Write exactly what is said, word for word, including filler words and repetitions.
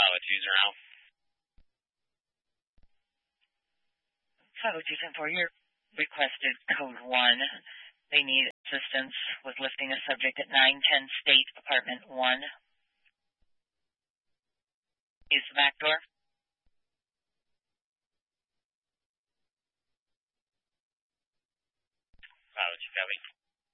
Pilot two zero. Pilot two ten four, your requested code one. They need assistance with lifting a subject at nine ten State, Apartment one. Is the back door? Pilot two copy.